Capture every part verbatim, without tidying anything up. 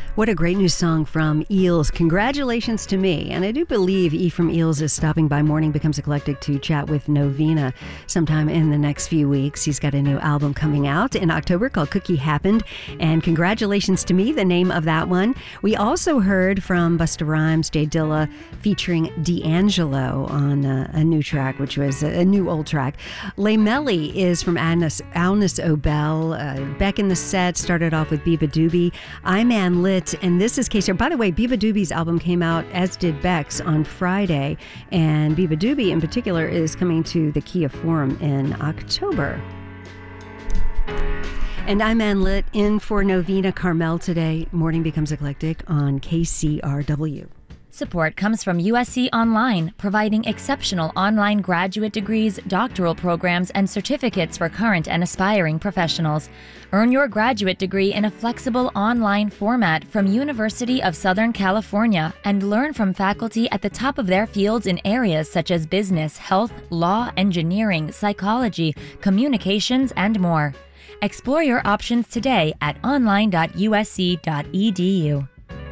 What a great new song from Eels. Congratulations to me. And I do believe E from Eels is stopping by Morning Becomes Eclectic to chat with Novena sometime in the next few weeks. He's got a new album coming out in October called Cookie Happened. And congratulations to me, the name of that one. We also heard from Busta Rhymes, Jay Dilla, featuring D'Angelo on a, a new track, which was a, a new old track. Le Melly is from Agnes, Alnis Obel. Uh, Beck in the set started off with Biba Doobie. I'm Ann Lit. And this is K C R. By the way, Biba Doobie's album came out, as did Beck's, on Friday. And Biba Doobie, in particular, is coming to the Kia Forum in October. And I'm Ann Lit, in for Novena Carmel today. Morning Becomes Eclectic on K C R W. Support comes from U S C Online, providing exceptional online graduate degrees, doctoral programs, and certificates for current and aspiring professionals. Earn your graduate degree in a flexible online format from University of Southern California and learn from faculty at the top of their fields in areas such as business, health, law, engineering, psychology, communications, and more. Explore your options today at online dot u s c dot e d u.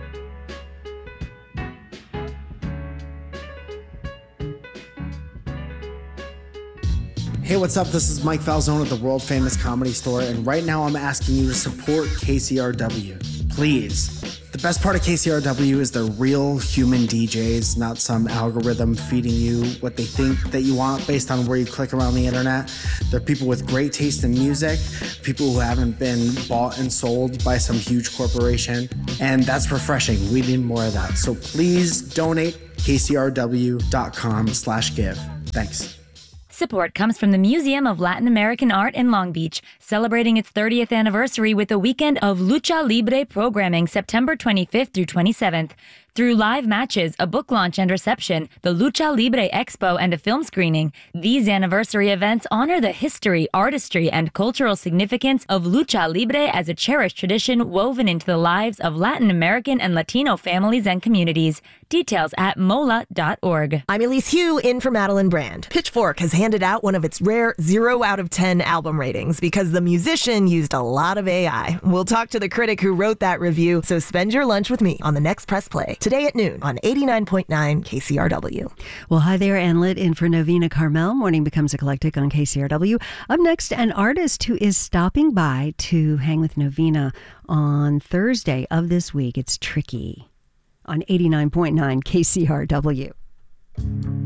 Hey, what's up? This is Mike Falzone at the World Famous Comedy Store, and right now I'm asking you to support K C R W. Please. The best part of K C R W is they're real human D Js, not some algorithm feeding you what they think that you want based on where you click around the internet. They're people with great taste in music, people who haven't been bought and sold by some huge corporation, and that's refreshing. We need more of that. So please donate k c r w dot com slash give. Thanks. Support comes from the Museum of Latin American Art in Long Beach, celebrating its thirtieth anniversary with a weekend of Lucha Libre programming September twenty-fifth through twenty-seventh. Through live matches, a book launch and reception, the Lucha Libre Expo, and a film screening, these anniversary events honor the history, artistry, and cultural significance of Lucha Libre as a cherished tradition woven into the lives of Latin American and Latino families and communities. Details at mola dot org. I'm Elise Hugh, in for Madeline Brand. Pitchfork has handed out one of its rare zero out of ten album ratings because the musician used a lot of A I. We'll talk to the critic who wrote that review, so spend your lunch with me on the next Press Play, today at noon on eighty-nine point nine K C R W. Well, hi there, Ann Lit, in for Novena Carmel. Morning Becomes Eclectic on K C R W. Up next, an artist who is stopping by to hang with Novena on Thursday of this week. It's Tricky on eighty-nine point nine K C R W.